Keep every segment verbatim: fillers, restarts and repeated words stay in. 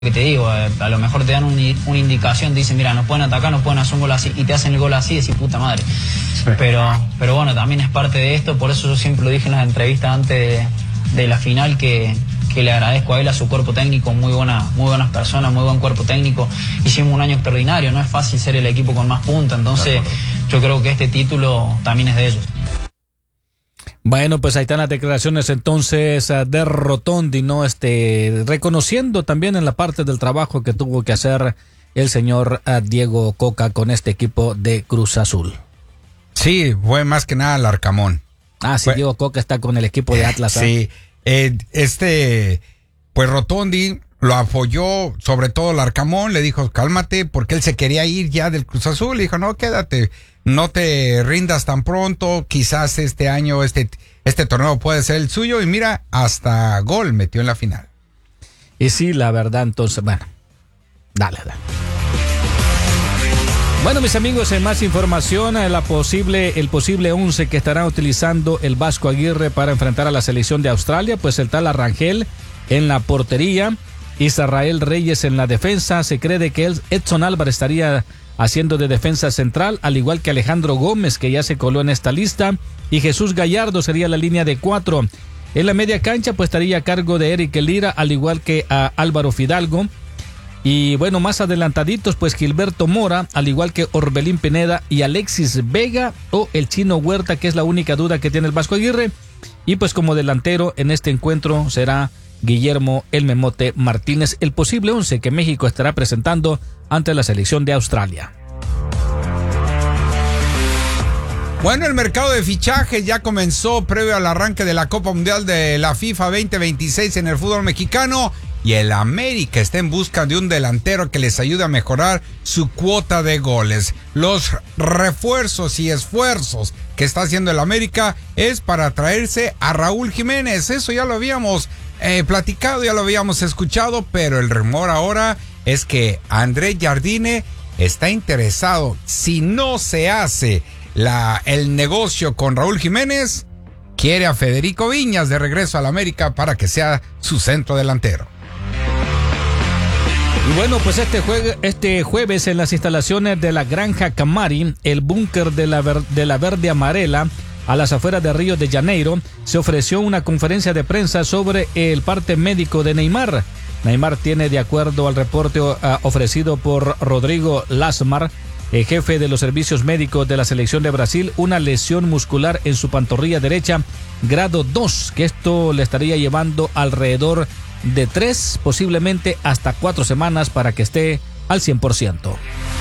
que te digo, a lo mejor te dan un, una indicación, te dicen, mira, no pueden atacar, no pueden hacer un gol así, y te hacen el gol así, y decís, puta madre. Sí. Pero, pero bueno, también es parte de esto, por eso yo siempre lo dije en las entrevistas antes de, de la final, que, que le agradezco a él, a su cuerpo técnico, muy buena, muy buenas personas, muy buen cuerpo técnico. Hicimos un año extraordinario, no es fácil ser el equipo con más punta, entonces yo creo que este título también es de ellos. Bueno, pues ahí están las declaraciones entonces de Rotondi, ¿no? Este, reconociendo también en la parte del trabajo que tuvo que hacer el señor uh, Diego Coca con este equipo de Cruz Azul. Sí, fue más que nada el Arcamón. Ah, sí, fue... Diego Coca está con el equipo de Atlas. Sí, eh, este, pues Rotondi lo apoyó, sobre todo el Arcamón, le dijo, cálmate, porque él se quería ir ya del Cruz Azul, le dijo, no, quédate. No te rindas tan pronto, quizás este año este, este torneo puede ser el suyo, y mira, hasta gol metió en la final. Y sí, la verdad, entonces, bueno, dale, dale. Bueno, mis amigos, en más información, la posible, el posible once que estará utilizando el Vasco Aguirre para enfrentar a la selección de Australia, pues el tal Arrangel en la portería, Israel Reyes en la defensa, se cree de que Edson Álvarez estaría haciendo de defensa central, al igual que Alejandro Gómez, que ya se coló en esta lista, y Jesús Gallardo sería la línea de cuatro. En la media cancha, pues estaría a cargo de Eric Lira, al igual que a Álvaro Fidalgo. Y bueno, más adelantaditos, pues Gilberto Mora, al igual que Orbelín Pineda y Alexis Vega, o el Chino Huerta, que es la única duda que tiene el Vasco Aguirre. Y pues como delantero en este encuentro será Guillermo El Memote Martínez, el posible once que México estará presentando ante la selección de Australia. Bueno, el mercado de fichajes ya comenzó previo al arranque de la Copa Mundial de la FIFA veinte veintiséis en el fútbol mexicano, y el América está en busca de un delantero que les ayude a mejorar su cuota de goles. Los refuerzos y esfuerzos que está haciendo el América es para traerse a Raúl Jiménez. Eso ya lo habíamos eh, platicado, ya lo habíamos escuchado, pero el rumor ahora es que André Jardine está interesado. Si no se hace la, el negocio con Raúl Jiménez, quiere a Federico Viñas de regreso al América para que sea su centro delantero. Y bueno, pues este, jue- este jueves en las instalaciones de la Granja Camari, el búnker de la, ver- de la Verde Amarela, a las afueras de Río de Janeiro, se ofreció una conferencia de prensa sobre el parte médico de Neymar. Neymar tiene, de acuerdo al reporte uh, ofrecido por Rodrigo Lasmar, el jefe de los servicios médicos de la selección de Brasil, una lesión muscular en su pantorrilla derecha, grado dos, que esto le estaría llevando alrededor de tres, posiblemente hasta cuatro semanas para que esté al cien por ciento.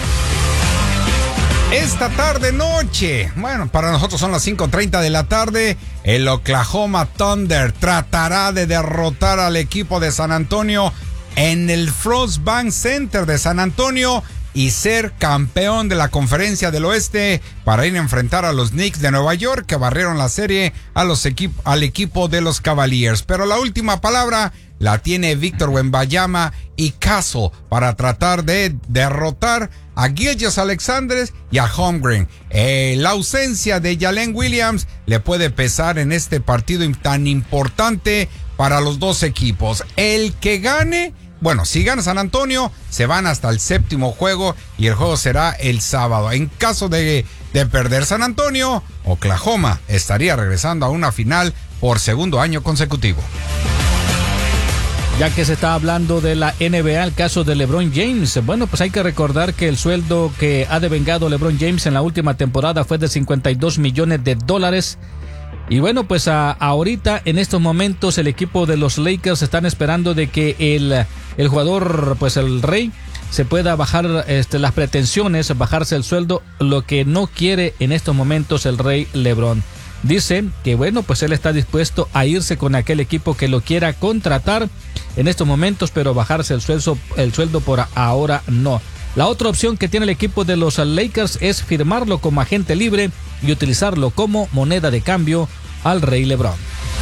Esta tarde noche, bueno, para nosotros son las cinco treinta de la tarde, el Oklahoma Thunder tratará de derrotar al equipo de San Antonio en el Frost Bank Center de San Antonio y ser campeón de la Conferencia del Oeste para ir a enfrentar a los Knicks de Nueva York, que barrieron la serie a los equip- al equipo de los Cavaliers. Pero la última palabra la tiene Víctor Wembanyama y Castle para tratar de derrotar a Gilgeous-Alexander y a Holmgren. Eh, la ausencia de Jalen Williams le puede pesar en este partido tan importante para los dos equipos. El que gane, bueno, si gana San Antonio, se van hasta el séptimo juego y el juego será el sábado. En caso de, de perder San Antonio, Oklahoma estaría regresando a una final por segundo año consecutivo. Ya que se está hablando de la N B A, el caso de LeBron James, bueno, pues hay que recordar que el sueldo que ha devengado LeBron James en la última temporada fue de cincuenta y dos millones de dólares. Y bueno, pues a, ahorita, en estos momentos, el equipo de los Lakers están esperando de que el, el jugador, pues el Rey, se pueda bajar este, las pretensiones, bajarse el sueldo, lo que no quiere en estos momentos el Rey LeBron. Dice que bueno, pues él está dispuesto a irse con aquel equipo que lo quiera contratar en estos momentos, pero bajarse el sueldo, el sueldo por ahora no. La otra opción que tiene el equipo de los Lakers es firmarlo como agente libre y utilizarlo como moneda de cambio al Rey LeBron.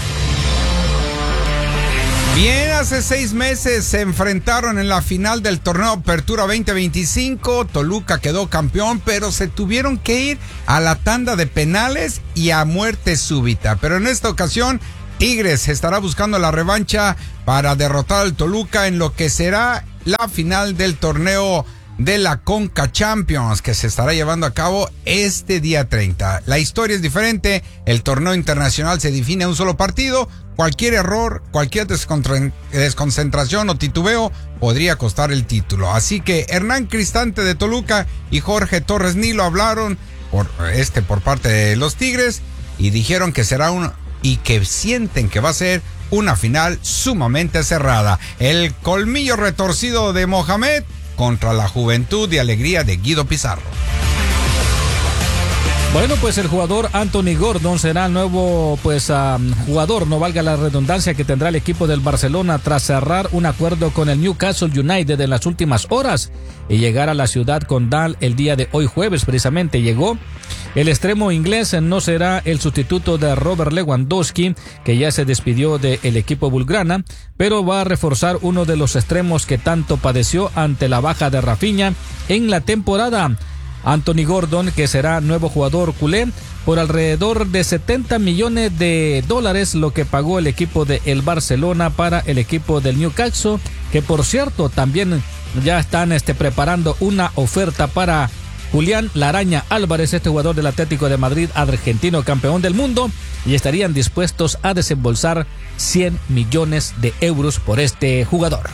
Bien, hace seis meses se enfrentaron en la final del torneo Apertura veinte veinticinco. Toluca quedó campeón, pero se tuvieron que ir a la tanda de penales y a muerte súbita. Pero en esta ocasión, Tigres estará buscando la revancha para derrotar al Toluca en lo que será la final del torneo de la Conca Champions, que se estará llevando a cabo este día treinta. La historia es diferente, el torneo internacional se define a un solo partido. Cualquier error, cualquier desconcentración o titubeo podría costar el título. Así que Hernán Cristante de Toluca y Jorge Torres Nilo hablaron por este por parte de los Tigres y dijeron que será un y que sienten que va a ser una final sumamente cerrada. El colmillo retorcido de Mohamed contra la juventud y alegría de Guido Pizarro. Bueno, pues el jugador Anthony Gordon será el nuevo pues um, jugador, no valga la redundancia, que tendrá el equipo del Barcelona tras cerrar un acuerdo con el Newcastle United en las últimas horas y llegar a la ciudad condal el día de hoy jueves. Precisamente llegó. El extremo inglés no será el sustituto de Robert Lewandowski, que ya se despidió del equipo bulgrana, pero va a reforzar uno de los extremos que tanto padeció ante la baja de Rafinha en la temporada. Anthony Gordon, que será nuevo jugador culé, por alrededor de setenta millones de dólares, lo que pagó el equipo de el Barcelona para el equipo del Newcastle, que por cierto también ya están este, preparando una oferta para Julián La Araña Álvarez, este jugador del Atlético de Madrid, argentino campeón del mundo, y estarían dispuestos a desembolsar cien millones de euros por este jugador.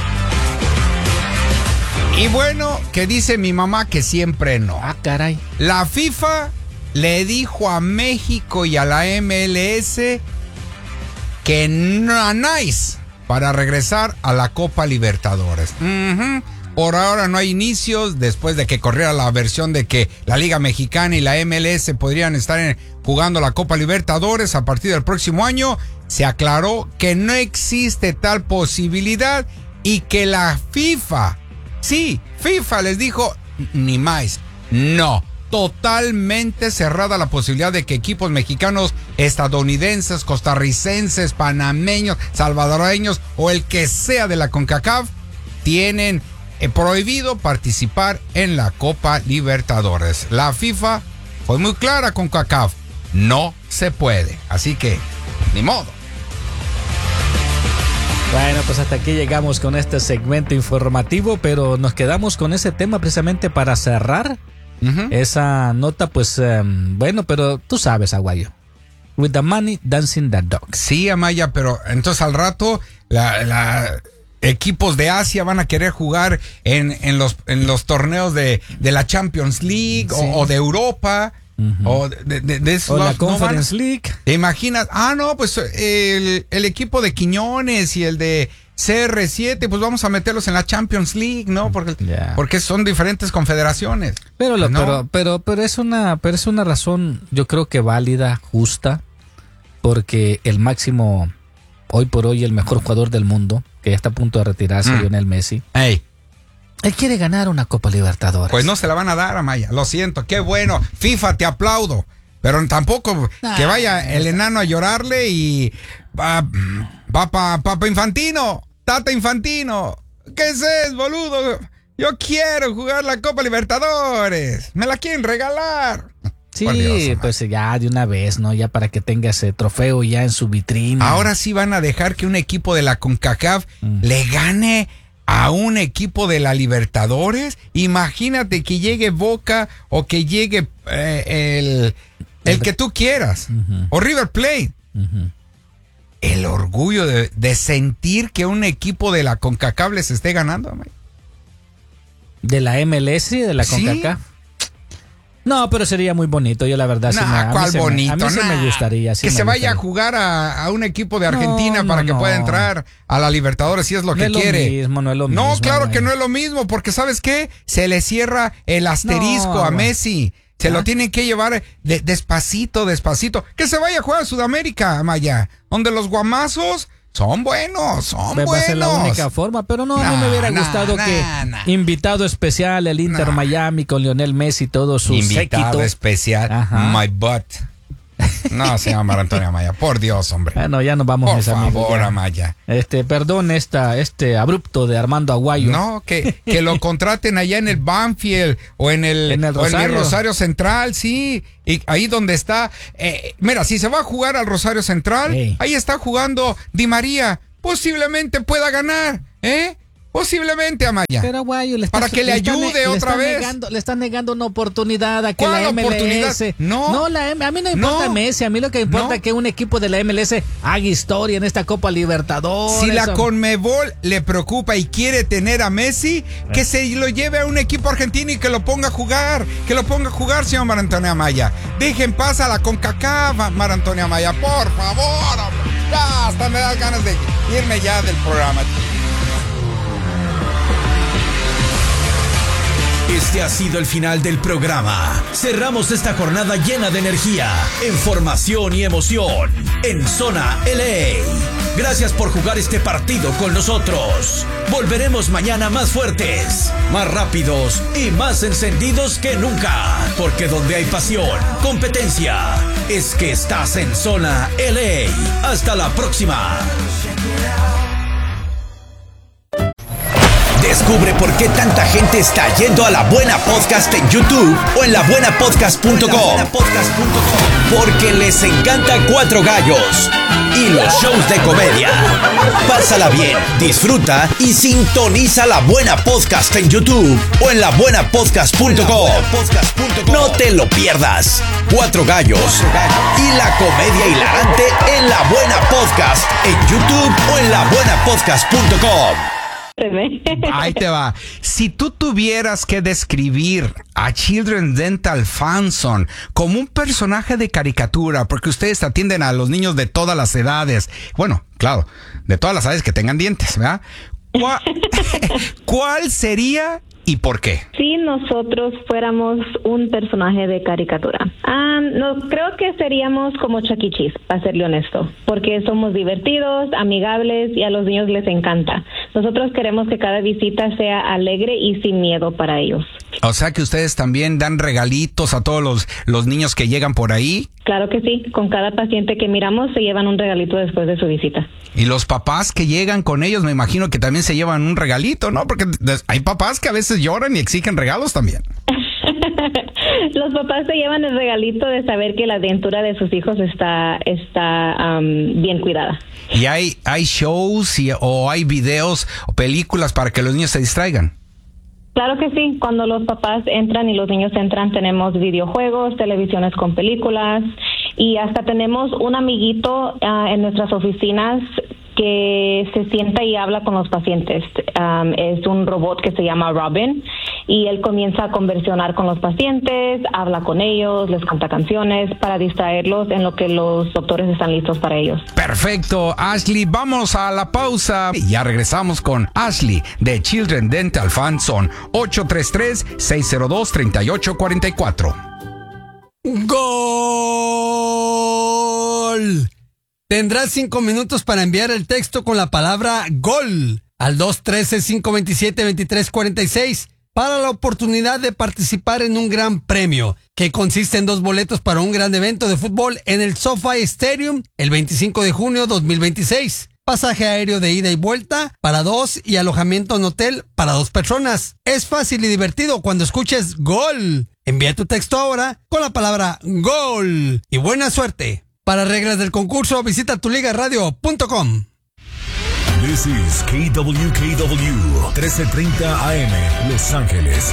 Y bueno, que dice mi mamá que siempre no. Ah, caray. La FIFA le dijo a México y a la M L S que no nice para regresar a la Copa Libertadores. Uh-huh. Por ahora no hay inicios, después de que corriera la versión de que la Liga Mexicana y la M L S podrían estar en, jugando la Copa Libertadores a partir del próximo año. Se aclaró que no existe tal posibilidad y que la FIFA... Sí, FIFA les dijo, ni más, no, totalmente cerrada la posibilidad de que equipos mexicanos, estadounidenses, costarricenses, panameños, salvadoreños o el que sea de la CONCACAF tienen eh, prohibido participar en la Copa Libertadores. La FIFA fue muy clara con CONCACAF, no se puede, así que, ni modo. Bueno, pues hasta aquí llegamos con este segmento informativo, pero nos quedamos con ese tema precisamente para cerrar uh-huh. esa nota, pues um, bueno, pero tú sabes, Aguayo. With the money, dancing the dog. Sí, Amaya, pero entonces al rato la, la equipos de Asia van a querer jugar en, en, los, en los torneos de, de la Champions League sí. o, o de Europa. Uh-huh. O, de, de, de o la Conference no League. ¿Te imaginas? Ah, no, pues el, el equipo de Quiñones y el de C R siete, pues vamos a meterlos en la Champions League, ¿no? Porque, yeah. porque son diferentes confederaciones. Pero, lo, ¿no? pero, pero, pero es una, pero es una razón, yo creo que válida, justa, porque el máximo, hoy por hoy, el mejor jugador del mundo, que ya está a punto de retirarse, mm. Lionel Messi. Hey. Él quiere ganar una Copa Libertadores. Pues no se la van a dar, Amaya. Lo siento, qué bueno. FIFA, te aplaudo. Pero tampoco nah, que vaya el enano a llorarle y... Pa, papa, papa Infantino, Tata Infantino. ¿Qué es eso, boludo? Yo quiero jugar la Copa Libertadores. Me la quieren regalar. Sí, Dios, pues ya de una vez, ¿no? Ya para que tenga ese trofeo ya en su vitrina. Ahora sí van a dejar que un equipo de la CONCACAF mm. le gane a un equipo de la Libertadores. Imagínate que llegue Boca o que llegue eh, el, el que tú quieras. Uh-huh. O River Plate. Uh-huh. El orgullo de, de sentir que un equipo de la CONCACAF les esté ganando. Man. ¿De la M L S y de la CONCACAF? ¿Sí? No, pero sería muy bonito, yo la verdad. Nah, sí me, ¿cuál a bonito? Me, a mí nah. sí me gustaría. Sí que me se gustaría. vaya a jugar a, a un equipo de Argentina no, para no, que no. pueda entrar a la Libertadores si es lo no que es quiere. Lo mismo, no es lo mismo. No, claro güey. que no es lo mismo, porque ¿sabes qué? Se le cierra el asterisco no, a güey. Messi. Se ¿Ah? lo tienen que llevar de, despacito, despacito. Que se vaya a jugar a Sudamérica, Maya, donde los guamazos... Son buenos, son pues buenos. Va a ser la única forma, pero no, nah, no me hubiera nah, gustado nah, que nah. invitado especial el Inter nah. Miami con Lionel Messi y todo su invitado séquito. especial, Ajá. my butt. No, se llama Antonio Amaya, por Dios, hombre. Bueno, ya nos vamos, por mis favor, amigos. Amaya. Este, perdón esta, este abrupto de Armando Aguayo. No, que, que lo contraten allá en el Banfield o en el, en el, o Rosario. en el Rosario Central, sí. Y ahí donde está, eh, mira, si se va a jugar al Rosario Central, hey. ahí está jugando Di María. Posiblemente pueda ganar, ¿eh? Posiblemente, Amaya. Pero, Guayo, le está, para que le, le está ayude ne- otra le vez. Negando, le están, negando, le están negando, le están negando una oportunidad a que la M L S. ¿Cuál La M L S oportunidad? No. No, la, M- a mí no me importa No. Messi. A mí lo que me importa No. es que un equipo de la M L S haga historia en esta Copa Libertadores. Si la hombre. Conmebol le preocupa y quiere tener a Messi, que se lo lleve a un equipo argentino y que lo ponga a jugar. Que lo ponga a jugar, señor Mar Antonio Amaya. Dejen paz a la CONCACAF, Mar Antonio Amaya, por favor, hombre. Ya, hasta me das ganas de irme ya del programa. Este ha sido el final del programa. Cerramos esta jornada llena de energía, información y emoción en Zona L A. Gracias por jugar este partido con nosotros. Volveremos mañana más fuertes, más rápidos y más encendidos que nunca. Porque donde hay pasión, competencia, es que estás en Zona L A. Hasta la próxima. Descubre por qué tanta gente está yendo a La Buena Podcast en YouTube o en la buena podcast punto com. Porque les encanta Cuatro Gallos y los shows de comedia. Pásala bien, disfruta y sintoniza La Buena Podcast en YouTube o en la buena podcast punto com. No te lo pierdas. Cuatro Gallos y la comedia hilarante en La Buena Podcast en YouTube o en la buena podcast punto com. Ahí te va. Si tú tuvieras que describir a Children's Dental Fanzone como un personaje de caricatura, porque ustedes atienden a los niños de todas las edades, bueno, claro, de todas las edades que tengan dientes, ¿verdad? ¿Cuál, ¿Cuál sería y por qué? Si nosotros fuéramos un personaje de caricatura, ah, no, creo que seríamos como Chuck E. Cheese, para serle honesto, porque somos divertidos, amigables y a los niños les encanta. Nosotros queremos que cada visita sea alegre y sin miedo para ellos. O sea que ustedes también dan regalitos a todos los, los niños que llegan por ahí. Claro que sí, con cada paciente que miramos se llevan un regalito después de su visita. Y los papás que llegan con ellos, me imagino que también se llevan un regalito, ¿no? Porque hay papás que a veces lloran y exigen regalos también. Los papás se llevan el regalito de saber que la dentura de sus hijos está, está um, bien cuidada. ¿Y hay, hay shows y, o hay videos o películas para que los niños se distraigan? Claro que sí, cuando los papás entran y los niños entran tenemos videojuegos, televisiones con películas y hasta tenemos un amiguito uh, en nuestras oficinas que se sienta y habla con los pacientes. Um, es un robot que se llama Robin y él comienza a conversionar con los pacientes, habla con ellos, les canta canciones para distraerlos en lo que los doctores están listos para ellos. Perfecto, Ashley, vamos a la pausa y ya regresamos con Ashley de Children Dental Fanzone. Ocho tres tres, seis cero dos, tres ocho cuatro cuatro. ¡Gol! Tendrás cinco minutos para enviar el texto con la palabra GOL al dos uno tres, cinco dos siete, dos tres cuatro seis para la oportunidad de participar en un gran premio que consiste en dos boletos para un gran evento de fútbol en el SoFi Stadium el veinticinco de junio dos mil veintiséis. Pasaje aéreo de ida y vuelta para dos y alojamiento en hotel para dos personas. Es fácil y divertido cuando escuches GOL. Envía tu texto ahora con la palabra GOL y buena suerte. Para reglas del concurso, visita tu liga radio punto com. This is K W K W trece treinta A M Los Ángeles.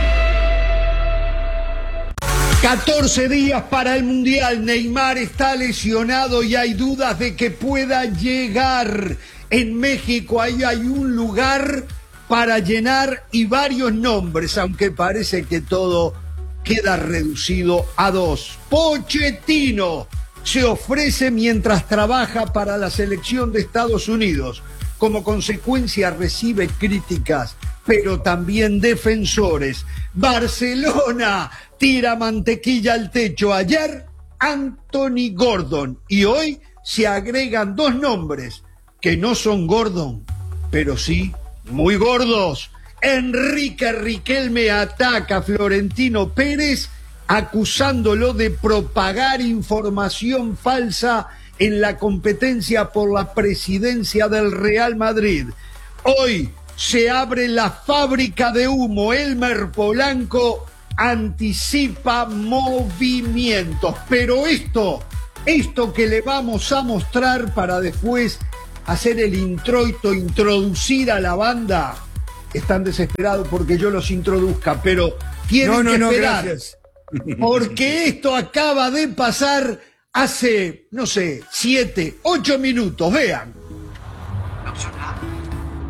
catorce días para el Mundial. Neymar está lesionado y hay dudas de que pueda llegar. En México ahí hay un lugar para llenar y varios nombres, aunque parece que todo queda reducido a dos. Pochettino se ofrece mientras trabaja para la selección de Estados Unidos. Como consecuencia recibe críticas, pero también defensores. Barcelona tira mantequilla al techo. Ayer, Anthony Gordon. Y hoy se agregan dos nombres que no son Gordon, pero sí muy gordos. Enrique Riquelme ataca a Florentino Pérez acusándolo de propagar información falsa en la competencia por la presidencia del Real Madrid. Hoy se abre la fábrica de humo. Elmer Polanco anticipa movimientos. Pero esto, esto que le vamos a mostrar para después hacer el introito, introducir a la banda, están desesperados porque yo los introduzca, pero tienen No, no, que no, esperar. gracias. Porque esto acaba de pasar hace, no sé, siete, ocho minutos. Vean.